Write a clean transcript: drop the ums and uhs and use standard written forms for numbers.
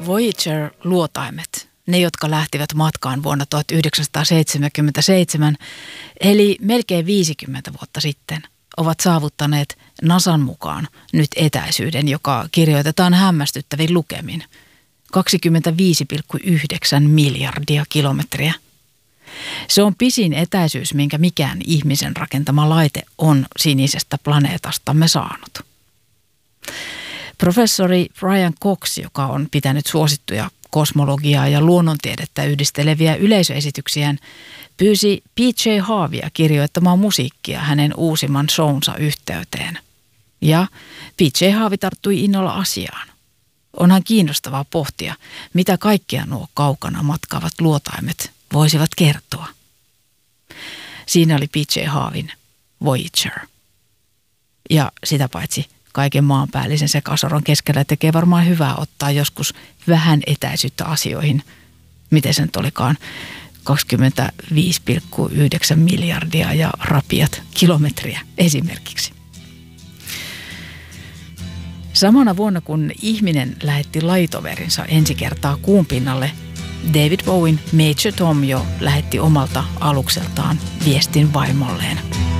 Voyager-luotaimet, ne jotka lähtivät matkaan vuonna 1977, eli melkein 50 vuotta sitten, ovat saavuttaneet NASAn mukaan nyt etäisyyden, joka kirjoitetaan hämmästyttävin lukemin. 25,9 miljardia kilometriä. Se on pisin etäisyys, minkä mikään ihmisen rakentama laite on sinisestä planeetastamme saanut. Professori Brian Cox, joka on pitänyt suosittuja kosmologiaa ja luonnontiedettä yhdisteleviä yleisöesityksiään, pyysi P.J. Harveya kirjoittamaan musiikkia hänen uusimman shownsa yhteyteen. Ja P.J. Harvey tarttui innolla asiaan. Onhan kiinnostavaa pohtia, mitä kaikkea nuo kaukana matkaavat luotaimet voisivat kertoa. Siinä oli P.J. Harveyn Voyager. Ja sitä paitsi kaiken maanpäällisen sekasoron keskellä tekee varmaan hyvää ottaa joskus vähän etäisyyttä asioihin. Miten se nyt olikaan? 25,9 miljardia ja rapiat kilometriä esimerkiksi. Samana vuonna, kun ihminen lähetti lajitoverinsa ensi kertaa kuun pinnalle, David Bowen Major Tom jo lähetti omalta alukseltaan viestin vaimolleen.